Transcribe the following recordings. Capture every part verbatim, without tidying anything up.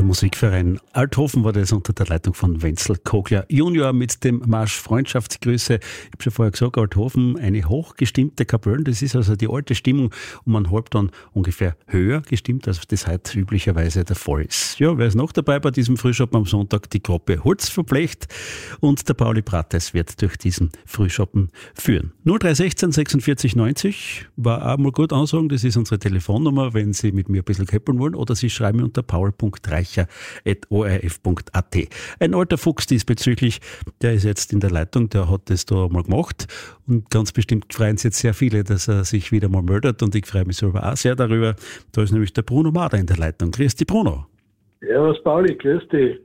Musikverein Althofen war das unter der Leitung von Wenzel Kogler Junior mit dem Marsch Freundschaftsgrüße. Ich habe schon vorher gesagt, Althofen, eine hochgestimmte Kapelle. Das ist also die alte Stimmung um einen Halbton ungefähr höher gestimmt, als das heute üblicherweise der Fall ist. Ja, wer ist noch dabei bei diesem Frühschoppen am Sonntag? Die Gruppe Holzverblecht und der Pauli Prates wird durch diesen Frühschoppen führen. null drei eins sechs sechsundvierzig neunzig war auch mal gut ansagen, das ist unsere Telefonnummer, wenn Sie mit mir ein bisschen käppeln wollen, oder Sie schreiben unter paul punkt reicher at o r f punkt a t. Ein alter Fuchs diesbezüglich, der ist jetzt in der Leitung, der hat das da mal gemacht und ganz bestimmt freuen sich jetzt sehr viele, dass er sich wieder mal meldet und ich freue mich selber auch sehr darüber. Da ist nämlich der Bruno Mader in der Leitung. Grüß dich, Bruno. Ja, was Pauli, grüß dich.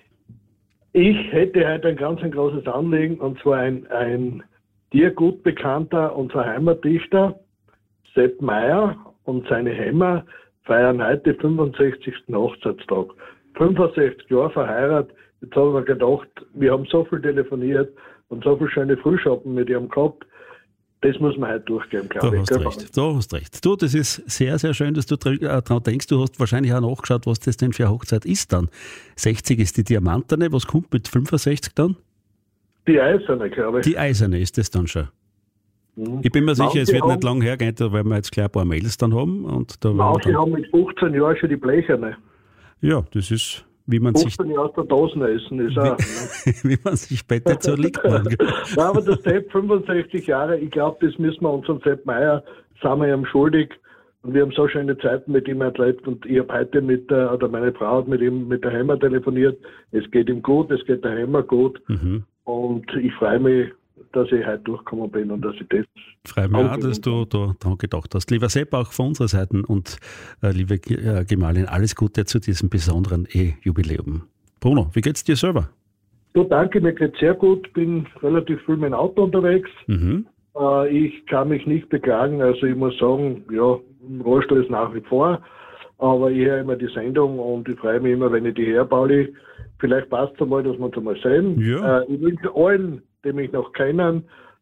Ich hätte heute ein ganz ein großes Anliegen, und zwar ein, ein dir gut bekannter, unser Heimatdichter, Sepp Mayr und seine Hämmer feiern heute fünfundsechzigsten Hochzeitstag. fünfundsechzig Jahre verheiratet. Jetzt habe ich mir gedacht, wir haben so viel telefoniert und so viele schöne Frühschoppen mit ihm gehabt. Das muss man heute durchgehen, glaube ich. Du hast recht, du hast recht. Du, das ist sehr, sehr schön, dass du daran denkst. Du hast wahrscheinlich auch nachgeschaut, was das denn für eine Hochzeit ist dann. sechzig ist die Diamantene, was kommt mit fünfundsechzig dann? Die Eiserne, glaube ich. Die Eiserne ist das dann schon. Mhm. Ich bin mir sicher, es wird haben, nicht lang hergehen, weil wir jetzt gleich ein paar Mails dann haben. Und da manche dann, haben mit fünfzehn Jahren schon die Blecherne. Ja, das ist, wie man fünfzehn sich... fünfzehn Jahre aus der Dosen essen, ist auch... Wie, wie man sich bettet, so liegt man. Ja, aber der Sepp, fünfundsechzig Jahre, ich glaube, das müssen wir unserem Sepp Mayr, sind wir ihm schuldig. Und wir haben so schöne Zeiten mit ihm erlebt und ich habe heute mit der, oder meine Frau hat mit ihm, mit der Heimer telefoniert. Es geht ihm gut, es geht der Heimer gut. Mhm. Und ich freue mich, dass ich heute durchgekommen bin und dass ich das... Ich freue mich auch, dass du da dran gedacht hast. Lieber Sepp, auch von unserer Seite und äh, liebe äh, Gemahlin, alles Gute zu diesem besonderen E-Jubiläum. Bruno, wie geht's dir selber? So, danke, mir geht's sehr gut. Bin relativ viel mit dem Auto unterwegs. Mhm. Äh, ich kann mich nicht beklagen. Also ich muss sagen, ja, im Rollstuhl ist nach wie vor. Aber ich höre immer die Sendung und ich freue mich immer, wenn ich die höre, Pauli. Vielleicht passt es einmal, dass wir uns einmal sehen. Ja. Äh, ich wünsche allen, die mich noch kennen,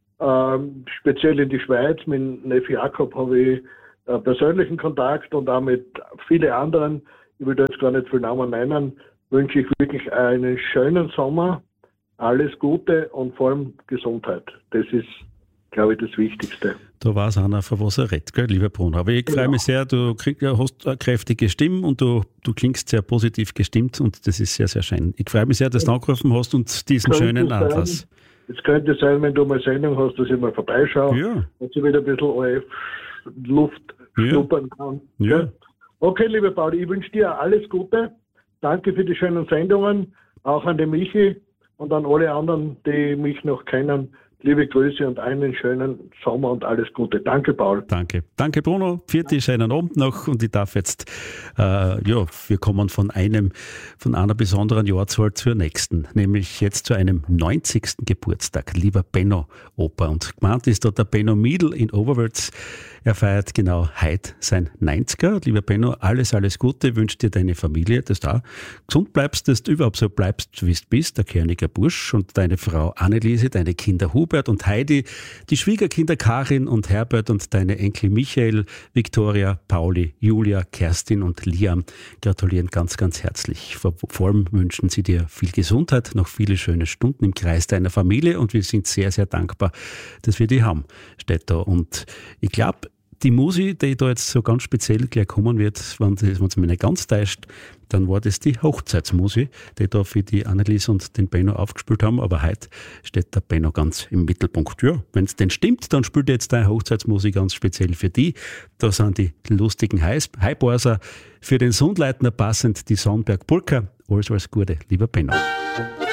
ähm, speziell in die Schweiz, mit dem Neffe Jakob habe ich äh, persönlichen Kontakt und auch mit vielen anderen, ich will da jetzt gar nicht viel Namen nennen, wünsche ich wirklich einen schönen Sommer, alles Gute und vor allem Gesundheit. Das ist, glaube ich, das Wichtigste. Da weiß einer, von was er redet, gell, lieber Bruno. Aber ich freue mich sehr, du krieg, hast eine kräftige Stimme und du, du klingst sehr positiv gestimmt und das ist sehr, sehr schön. Ich freue mich sehr, dass du angerufen hast und diesen schönen Anlass. Es könnte sein, wenn du mal Sendung hast, dass ich mal vorbeischaue, ja. Dass ich wieder ein bisschen O R F-Luft ja. schnuppern kann. Ja. Okay, liebe Pauli, ich wünsche dir alles Gute. Danke für die schönen Sendungen, auch an den Michi und an alle anderen, die mich noch kennen. Liebe Grüße und einen schönen Sommer und alles Gute. Danke, Paul. Danke. Danke, Bruno. Vierten schönen Abend noch und ich darf jetzt, äh, ja, wir kommen von einem, von einer besonderen Jahrzahl zur nächsten, nämlich jetzt zu einem neunzigsten Geburtstag. Lieber Benno Opa. Und gemeint ist da der Benno Miedl in Oberwölz. Er feiert genau heute sein neunziger. Lieber Benno, alles, alles Gute. Wünsche dir deine Familie, dass du auch gesund bleibst, dass du überhaupt so bleibst, wie du bist, der Körniger Bursch und deine Frau Anneliese, deine Kinder Hubert und Heidi, die Schwiegerkinder Karin und Herbert und deine Enkel Michael, Viktoria, Pauli, Julia, Kerstin und Liam gratulieren ganz, ganz herzlich. Vor, vor allem wünschen sie dir viel Gesundheit, noch viele schöne Stunden im Kreis deiner Familie und wir sind sehr, sehr dankbar, dass wir die haben, steht da. Und ich glaube, die Musik, die da jetzt so ganz speziell gleich kommen wird, wenn es mich nicht ganz täuscht, dann war das die Hochzeitsmusik, die da für die Annelies und den Benno aufgespielt haben. Aber heute steht der Benno ganz im Mittelpunkt. Ja, wenn es denn stimmt, dann spielt jetzt deine Hochzeitsmusik ganz speziell für die. Da sind die lustigen Highborser, für den Sundleitner passend die Sonnberg Polka. Alles, alles Gute, lieber Benno.